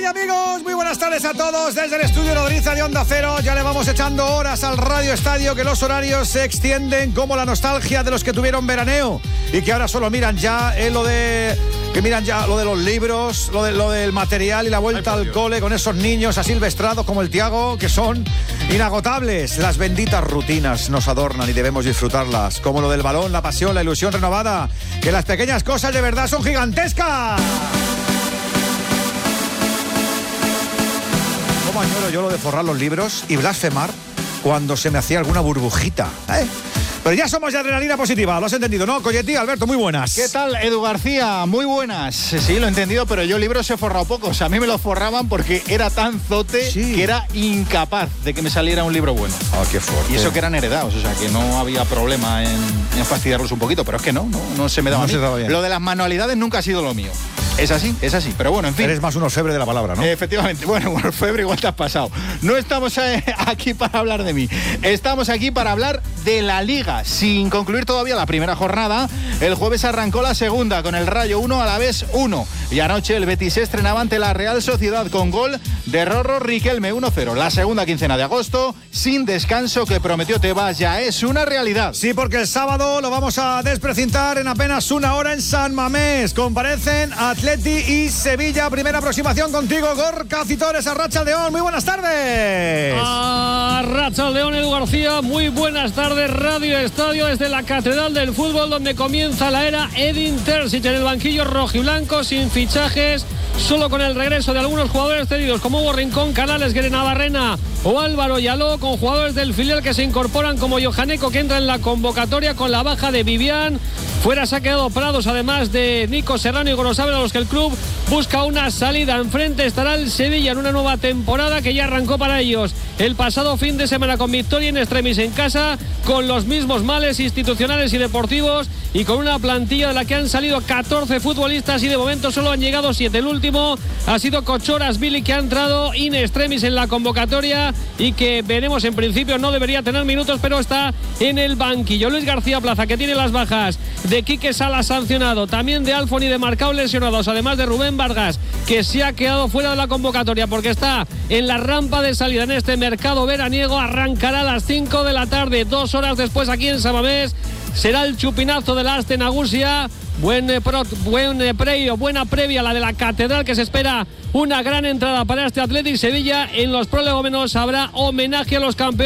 hay, amigos? Muy buenas tardes a todos desde el estudio Nodriza de Onda Cero. Ya le vamos echando horas al Radio Estadio, que los horarios se extienden como la nostalgia de los que tuvieron veraneo y que ahora solo miran ya lo de los libros, lo del material y la vuelta al cole con esos niños asilvestrados como el Tiago, que son inagotables. Las benditas rutinas nos adornan y debemos disfrutarlas, como lo del balón, la pasión, la ilusión renovada, que las pequeñas cosas de verdad son gigantescas. ¿Cómo añoro yo lo de forrar los libros y blasfemar cuando se me hacía alguna burbujita, Pero ya somos de adrenalina positiva, lo has entendido, ¿no? Coyetti, Alberto, muy buenas. ¿Qué tal, Edu García? Muy buenas. Sí, lo he entendido, pero yo libros he forrado pocos. A mí me los forraban porque era tan zote que era incapaz de que me saliera un libro bueno. Ah, qué fuerte. Y eso que eran heredados, o sea, que no había problema en fastidiarlos un poquito, pero es que no se me daba a mí. Lo de las manualidades nunca ha sido lo mío. Es así, pero bueno, en fin. Eres más un orfebre de la palabra, ¿no? Efectivamente, bueno, orfebre igual te has pasado. No estamos aquí para hablar de mí, estamos aquí para hablar de la Liga. Sin concluir todavía la primera jornada, el jueves arrancó la segunda con el Rayo 1, Alavés 1. Y anoche el Betis se estrenaba ante la Real Sociedad con gol de Rorro Riquelme, 1-0. La segunda quincena de agosto, sin descanso, que prometió Tebas, ya es una realidad. Sí, porque el sábado lo vamos a desprecintar en apenas una hora en San Mamés. Comparecen Atleti y Sevilla. Primera aproximación contigo, Gorka Citores, Arratsaldeon. Muy buenas tardes. Arratsaldeon, Edu García. Muy buenas tardes. Radio Estadio desde la Catedral del Fútbol, donde comienza la era Edin Terzic en el banquillo rojiblanco, sin fichajes, solo con el regreso de algunos jugadores cedidos como Hugo Rincón, Canales, Guerena Barrena o Álvaro Yaló, con jugadores del filial que se incorporan como Johaneco, que entra en la convocatoria con la baja de Vivian. Fuera se ha quedado Prados, además de Nico Serrano y Gorosabel, a los que el club busca una salida. Enfrente estará el Sevilla en una nueva temporada que ya arrancó para ellos el pasado fin de semana con victoria in extremis en casa, con los mismos males institucionales y deportivos y con una plantilla de la que han salido 14 futbolistas y de momento solo han llegado 7. El último ha sido Kochoras Billy, que ha entrado in extremis en la convocatoria y que veremos, en principio no debería tener minutos, pero está en el banquillo. Luis García Plaza, que tiene las bajas de Quique Salas sancionado, también de Alfon y de Marcao lesionados, además de Rubén Vargas, que se ha quedado fuera de la convocatoria porque está en la rampa de salida en este mercado veraniego. Arrancará a las 5 de la tarde, 2 horas después aquí en San Mamés. Será el chupinazo de la Aste Nagusia. Buena previa la de la Catedral, que se espera una gran entrada para este Athletic Sevilla. En los prolegómenos habrá homenaje a los campeones.